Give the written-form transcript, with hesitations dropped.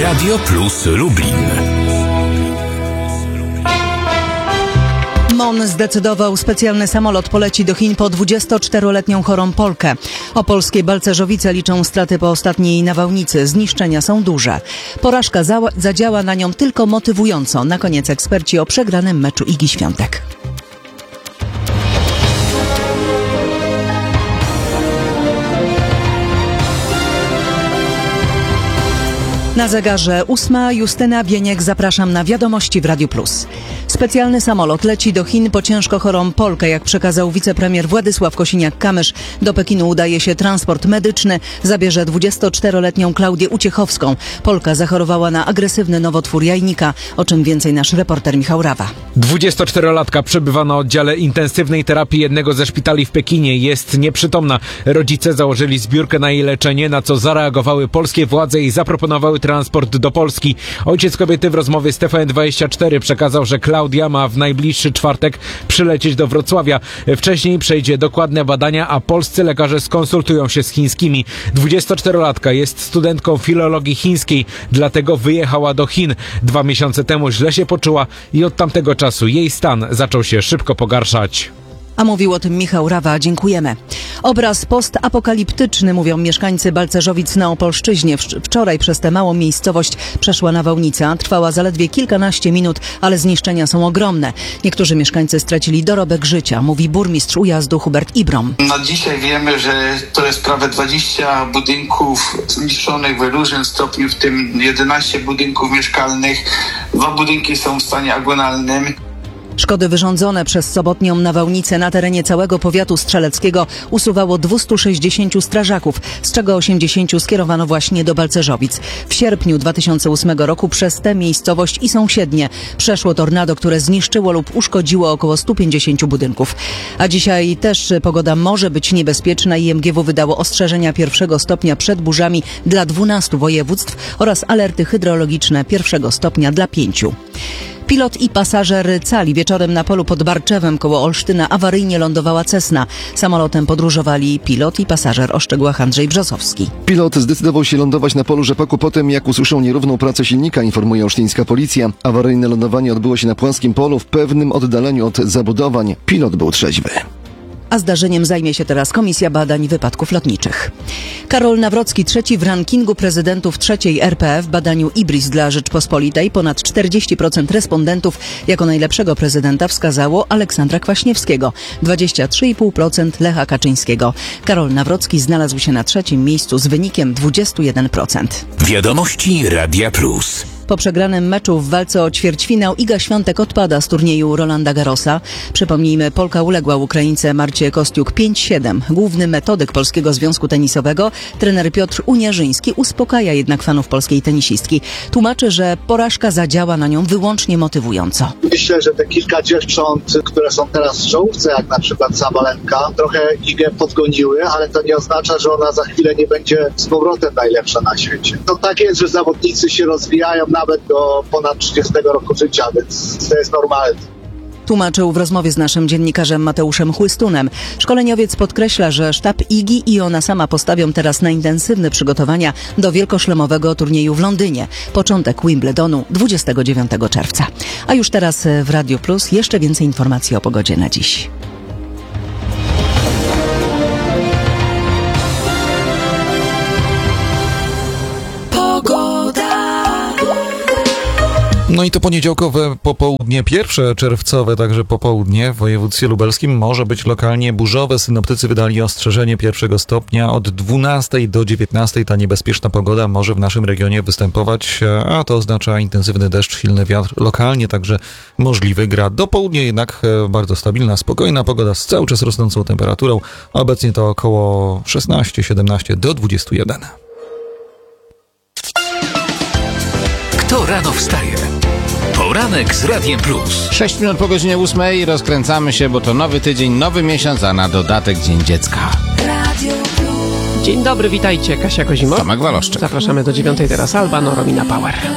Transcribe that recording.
Radio Plus Lublin. MON zdecydował, specjalny samolot poleci do Chin po 24-letnią chorą Polkę. Opolskie Balcerzowice liczą straty po ostatniej nawałnicy. Zniszczenia są duże. Porażka zadziała na nią tylko motywująco. Na koniec eksperci o przegranym meczu Igi Świątek. Na zegarze 8. Justyna Bieniek, zapraszam na wiadomości w Radiu Plus. Specjalny samolot leci do Chin po ciężko chorą Polkę. Jak przekazał wicepremier Władysław Kosiniak-Kamysz, do Pekinu udaje się transport medyczny. Zabierze 24-letnią Klaudię Uciechowską. Polka zachorowała na agresywny nowotwór jajnika. O czym więcej nasz reporter Michał Rawa. 24-latka przebywa na oddziale intensywnej terapii jednego ze szpitali w Pekinie. Jest nieprzytomna. Rodzice założyli zbiórkę na jej leczenie, na co zareagowały polskie władze i zaproponowały transport do Polski. Ojciec kobiety w rozmowie z TVN24 przekazał, że Klaudia ma w najbliższy czwartek przylecieć do Wrocławia. Wcześniej przejdzie dokładne badania, a polscy lekarze skonsultują się z chińskimi. 24-latka jest studentką filologii chińskiej, dlatego wyjechała do Chin. 2 miesiące temu źle się poczuła i od tamtego czasu jej stan zaczął się szybko pogarszać. A mówił o tym Michał Rawa. Dziękujemy. Obraz postapokaliptyczny, mówią mieszkańcy Balcerzowic na Opolszczyźnie. Wczoraj przez tę małą miejscowość przeszła nawałnica. Trwała zaledwie kilkanaście minut, ale zniszczenia są ogromne. Niektórzy mieszkańcy stracili dorobek życia, mówi burmistrz Ujazdu Hubert Ibrom. Na dzisiaj wiemy, że to jest prawie 20 budynków zniszczonych w różnym stopniu, w tym 11 budynków mieszkalnych. 2 budynki są w stanie agonalnym. Szkody wyrządzone przez sobotnią nawałnicę na terenie całego powiatu strzeleckiego usuwało 260 strażaków, z czego 80 skierowano właśnie do Balcerzowic. W sierpniu 2008 roku przez tę miejscowość i sąsiednie przeszło tornado, które zniszczyło lub uszkodziło około 150 budynków. A dzisiaj też pogoda może być niebezpieczna. IMGW wydało ostrzeżenia 1 stopnia przed burzami dla 12 województw oraz alerty hydrologiczne 1 stopnia dla 5. Pilot i pasażer cali. Wieczorem na polu pod Barczewem koło Olsztyna awaryjnie lądowała Cessna. Samolotem podróżowali pilot i pasażer. O szczegółach Andrzej Brzozowski. Pilot zdecydował się lądować na polu rzepaku po tym, jak usłyszał nierówną pracę silnika, informuje olsztyńska policja. Awaryjne lądowanie odbyło się na płaskim polu w pewnym oddaleniu od zabudowań. Pilot był trzeźwy. A zdarzeniem zajmie się teraz Komisja Badań Wypadków Lotniczych. Karol Nawrocki, trzeci w rankingu prezydentów trzeciej RP w badaniu IBRIS dla Rzeczpospolitej. Ponad 40% respondentów jako najlepszego prezydenta wskazało Aleksandra Kwaśniewskiego, 23,5% Lecha Kaczyńskiego. Karol Nawrocki znalazł się na trzecim miejscu z wynikiem 21%. Wiadomości Radia Plus. Po przegranym meczu w walce o ćwierćfinał Iga Świątek odpada z turnieju Rolanda Garrosa. Przypomnijmy, Polka uległa Ukraińce Marcie Kostiuk 5-7. Główny metodyk Polskiego Związku Tenisowego, trener Piotr Uniarzyński, uspokaja jednak fanów polskiej tenisistki. Tłumaczy, że porażka zadziała na nią wyłącznie motywująco. Myślę, że te kilka dziewcząt, które są teraz w czołówce, jak na przykład Sabalenka, trochę Igę podgoniły, ale to nie oznacza, że ona za chwilę nie będzie z powrotem najlepsza na świecie. To tak jest, że zawodnicy się rozwijają nawet do ponad 30 roku życia, więc to jest normalne. Tłumaczył w rozmowie z naszym dziennikarzem Mateuszem Chłystunem. Szkoleniowiec podkreśla, że sztab Igi i ona sama postawią teraz na intensywne przygotowania do wielkoszlemowego turnieju w Londynie. Początek Wimbledonu 29 czerwca. A już teraz w Radio Plus jeszcze więcej informacji o pogodzie na dziś. No i to poniedziałkowe popołudnie, pierwsze czerwcowe także popołudnie w województwie lubelskim może być lokalnie burzowe. Synoptycy wydali ostrzeżenie 1 stopnia. Od 12 do 19 ta niebezpieczna pogoda może w naszym regionie występować, a to oznacza intensywny deszcz, silny wiatr, lokalnie także możliwy grad. Do południa jednak bardzo stabilna, spokojna pogoda z cały czas rosnącą temperaturą. Obecnie to około 16-17 do 21. Kto rano wstaje? Poranek z Radiem Plus. 6 minut po godzinie 8 rozkręcamy się, bo to nowy tydzień, nowy miesiąc, a na dodatek Dzień Dziecka. Dzień dobry, witajcie. Kasia Kozimowska. Tomek Waloszczyk. Zapraszamy do 9 teraz. Albano, Romina Power.